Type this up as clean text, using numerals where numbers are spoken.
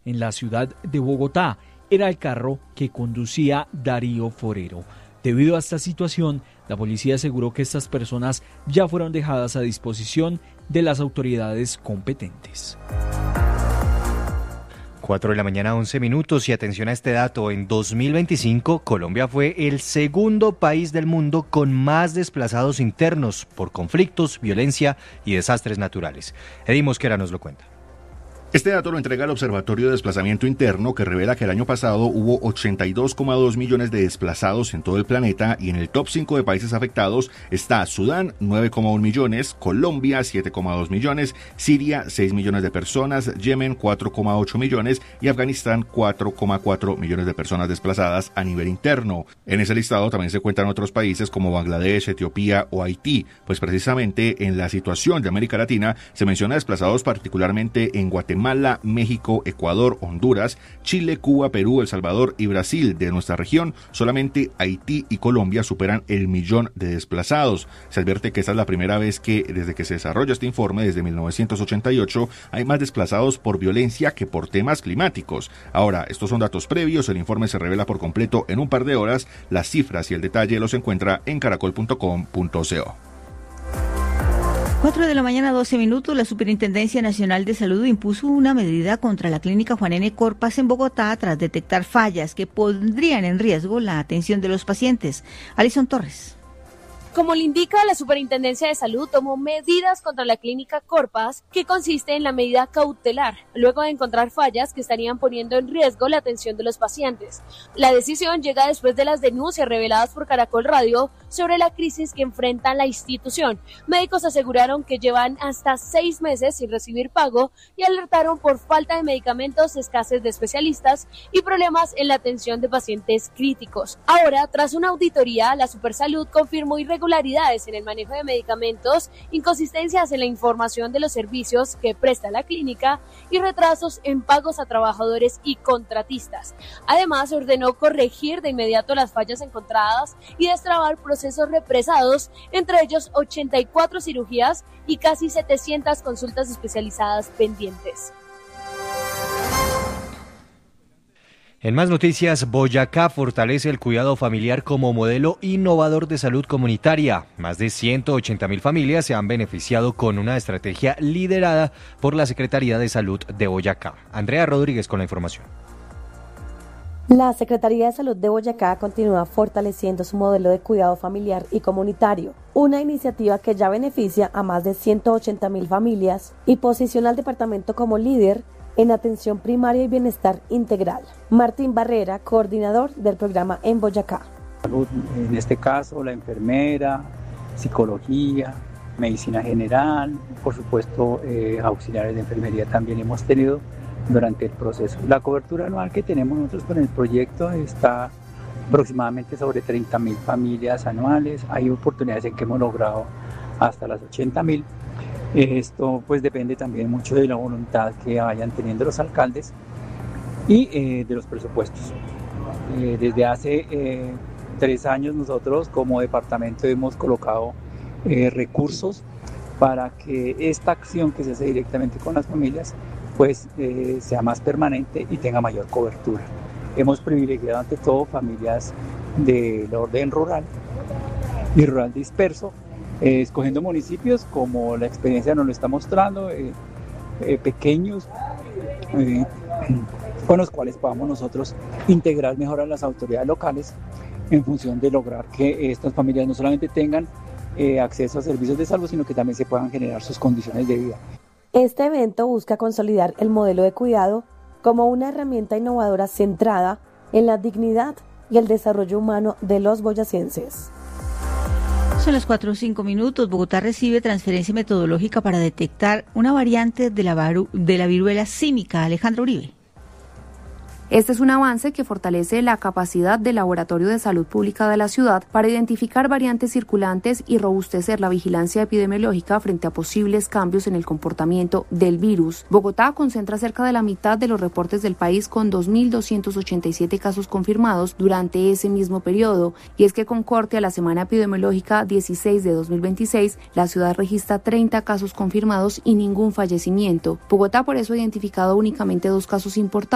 en la ciudad de Bogotá. Era el carro que conducía Darío Forero. Debido a esta situación, la policía aseguró que estas personas ya fueron dejadas a disposición de las autoridades competentes. 4 de la mañana, 11 minutos, y atención a este dato: en 2025 Colombia fue el segundo país del mundo con más desplazados internos por conflictos, violencia y desastres naturales. Eddie Mosquera nos lo cuenta. Este dato lo entrega el Observatorio de Desplazamiento Interno, que revela que el año pasado hubo 82,2 millones de desplazados en todo el planeta, y en el top 5 de países afectados está Sudán, 9,1 millones, Colombia, 7,2 millones, Siria, 6 millones de personas, Yemen, 4,8 millones y Afganistán, 4,4 millones de personas desplazadas a nivel interno. En ese listado también se cuentan otros países como Bangladesh, Etiopía o Haití, pues precisamente en la situación de América Latina se menciona desplazados particularmente en Guatemala, México, Ecuador, Honduras, Chile, Cuba, Perú, El Salvador y Brasil. De nuestra región, solamente Haití y Colombia superan el millón de desplazados. Se advierte que esta es la primera vez que, desde que se desarrolla este informe, desde 1988, hay más desplazados por violencia que por temas climáticos. Ahora, estos son datos previos, el informe se revela por completo en un par de horas. Las cifras y el detalle los encuentra en caracol.com.co. 4 de la mañana, 12 minutos, la Superintendencia Nacional de Salud impuso una medida contra la clínica Juan N. Corpas en Bogotá tras detectar fallas que pondrían en riesgo la atención de los pacientes. Alison Torres. Como le indica, la Superintendencia de Salud tomó medidas contra la clínica Corpas, que consiste en la medida cautelar, luego de encontrar fallas que estarían poniendo en riesgo la atención de los pacientes. La decisión llega después de las denuncias reveladas por Caracol Radio sobre la crisis que enfrenta la institución. Médicos aseguraron que llevan hasta 6 meses sin recibir pago y alertaron por falta de medicamentos, escasez de especialistas y problemas en la atención de pacientes críticos. Ahora, tras una auditoría, la Supersalud confirmó irregularidades en el manejo de medicamentos, inconsistencias en la información de los servicios que presta la clínica y retrasos en pagos a trabajadores y contratistas. Además, ordenó corregir de inmediato las fallas encontradas y destrabar procesos represados, entre ellos 84 cirugías y casi 700 consultas especializadas pendientes. En más noticias, Boyacá fortalece el cuidado familiar como modelo innovador de salud comunitaria. Más de 180.000 familias se han beneficiado con una estrategia liderada por la Secretaría de Salud de Boyacá. Andrea Rodríguez con la información. La Secretaría de Salud de Boyacá continúa fortaleciendo su modelo de cuidado familiar y comunitario, una iniciativa que ya beneficia a más de 180.000 familias y posiciona al departamento como líder en atención primaria y bienestar integral. Martín Barrera, coordinador del programa en Boyacá. En este caso, la enfermera, psicología, medicina general, por supuesto, auxiliares de enfermería también hemos tenido durante el proceso. La cobertura anual que tenemos nosotros con el proyecto está aproximadamente sobre 30.000 familias anuales. Hay oportunidades en que hemos logrado hasta las 80.000. Esto pues depende también mucho de la voluntad que vayan teniendo los alcaldes y de los presupuestos. Desde hace 3 años nosotros como departamento hemos colocado recursos para que esta acción que se hace directamente con las familias pues sea más permanente y tenga mayor cobertura. Hemos privilegiado ante todo familias del orden rural y rural disperso, escogiendo municipios como la experiencia nos lo está mostrando, pequeños, con los cuales podamos nosotros integrar mejor a las autoridades locales en función de lograr que estas familias no solamente tengan acceso a servicios de salud, sino que también se puedan generar sus condiciones de vida. Este evento busca consolidar el modelo de cuidado como una herramienta innovadora centrada en la dignidad y el desarrollo humano de los boyacenses. Son las 4:05 minutos. Bogotá recibe transferencia metodológica para detectar una variante de la viruela símica. Alejandra Uribe. Este es un avance que fortalece la capacidad del Laboratorio de Salud Pública de la ciudad para identificar variantes circulantes y robustecer la vigilancia epidemiológica frente a posibles cambios en el comportamiento del virus. Bogotá concentra cerca de la mitad de los reportes del país con 2.287 casos confirmados durante ese mismo periodo. Y es que con corte a la semana epidemiológica 16 de 2026, la ciudad registra 30 casos confirmados y ningún fallecimiento. Bogotá por eso ha identificado únicamente 2 casos importantes